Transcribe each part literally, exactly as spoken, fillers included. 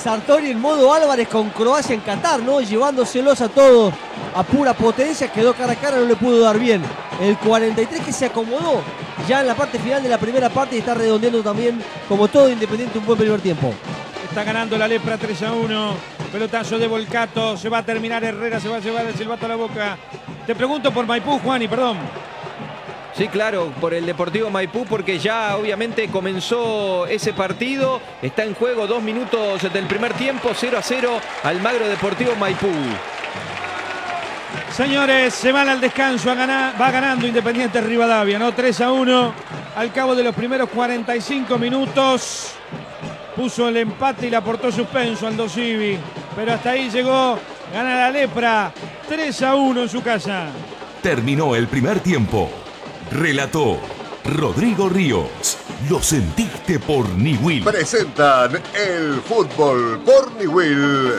Sartori en modo Álvarez con Croacia en Qatar, ¿no? Llevándoselos a todos a pura potencia, quedó cara a cara, no le pudo dar bien. El cuarenta y tres que se acomodó ya en la parte final de la primera parte y está redondeando también, como todo Independiente, un buen primer tiempo. Está ganando la Lepra tres a uno. Pelotazo de Volcato. Se va a terminar Herrera, se va a llevar el silbato a la boca. Te pregunto por Maipú, Juani, perdón. Sí, claro, por el Deportivo Maipú, porque ya obviamente comenzó ese partido. Está en juego dos minutos del primer tiempo, cero a cero, Almagro Deportivo Maipú. Señores, se van al descanso, a ganar, va ganando Independiente Rivadavia, ¿no? tres a uno al cabo de los primeros cuarenta y cinco minutos. Puso el empate y le aportó suspenso al Dosivi. Pero hasta ahí llegó, gana la Lepra, tres a uno en su casa. Terminó el primer tiempo. Relató Rodrigo Ríos. Lo sentiste por Niwil. Presentan el fútbol por Niwil.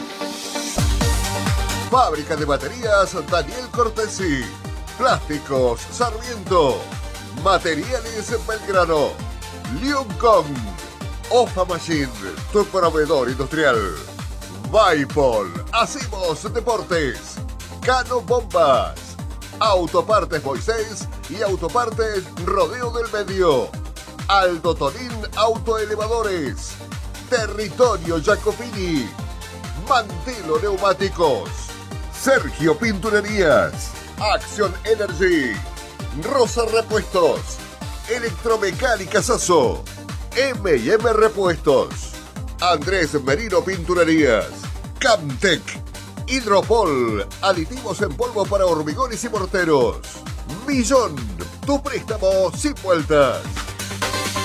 Fábrica de baterías Daniel Cortesi. Plásticos Sarmiento. Materiales Belgrano. Liuncom. Ofa Machine, tu proveedor industrial. Vaipol, hacemos deportes. Cano Bombas. Autopartes Moisés y Autopartes Rodeo del Medio. Aldo Tonín Autoelevadores. Territorio Jacopini. Mantelo Neumáticos. Sergio Pinturerías. Action Energy. Rosa Repuestos. Electromecánica Sasso. eme y eme Repuestos. Andrés Merino Pinturerías. Camtec. Hidropol. Aditivos en polvo para hormigones y morteros. Millón. Tu préstamo sin vueltas.